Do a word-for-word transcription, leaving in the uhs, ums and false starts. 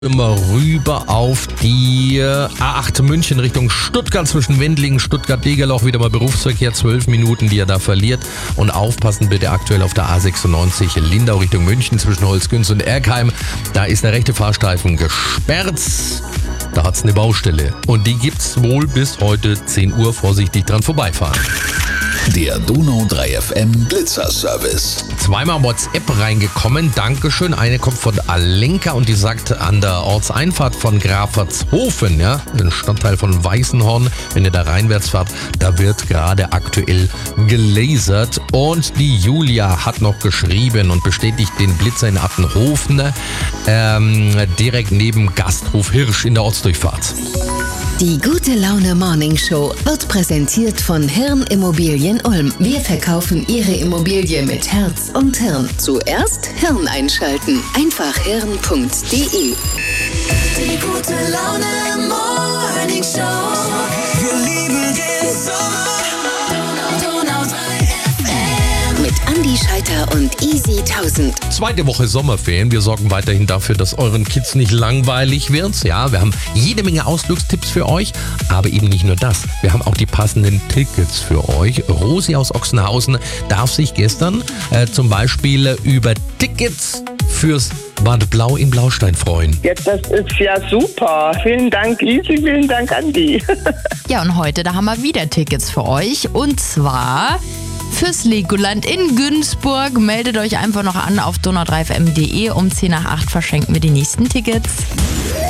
Immer rüber auf die A acht München Richtung Stuttgart zwischen Wendlingen, Stuttgart-Degerloch. Wieder mal Berufsverkehr, zwölf Minuten, die er da verliert. Und aufpassen bitte aktuell auf der A sechsundneunzig Lindau Richtung München zwischen Holzgünz und Erkheim. Da ist der rechte Fahrstreifen gesperrt. Da hat's eine Baustelle. Und die gibt's wohl bis heute zehn Uhr. Vorsichtig dran vorbeifahren. Der Donau drei F M Blitzerservice. Zweimal WhatsApp reingekommen, Dankeschön. Eine kommt von Alenka und die sagt, an der Ortseinfahrt von Grafertshofen, ja, ein Stadtteil von Weißenhorn, wenn ihr da reinwärts fahrt, da wird gerade aktuell gelasert. Und die Julia hat noch geschrieben und bestätigt den Blitzer in Attenhofen, ähm, direkt neben Gasthof Hirsch in der Ortsdurchfahrt. Die Gute Laune Morning Show wird präsentiert von Hirn Immobilien Ulm. Wir verkaufen Ihre Immobilie mit Herz und Hirn. Zuerst Hirn einschalten. Einfach hirn punkt de. Die Gute Laune Morning Show. Wir lieben den Sommer. Donau drei F M. Mit Andi Scheiter und Easy tausend. Zweite Woche Sommerferien. Wir sorgen weiterhin dafür, dass euren Kids nicht langweilig wird. Ja, wir haben jede Menge Ausflugstipps für euch, aber eben nicht nur das. Wir haben auch die passenden Tickets für euch. Rosi aus Ochsenhausen darf sich gestern äh, zum Beispiel über Tickets fürs Bad Blau in Blaustein freuen. Ja, das ist ja super. Vielen Dank, Easy, vielen Dank, Andi. Ja, und heute, da haben wir wieder Tickets für euch. Und zwar fürs Legoland in Günzburg. Meldet euch einfach noch an auf donau drei f m punkt de. Um zehn nach acht verschenken wir die nächsten Tickets.